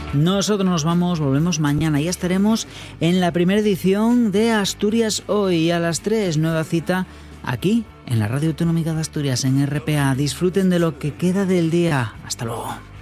Nosotros nos vamos, volvemos mañana. Ya estaremos en la primera edición de Asturias Hoy a las 3. Nueva cita aquí en la Radio Autonómica de Asturias, en RPA. Disfruten de lo que queda del día. Hasta luego.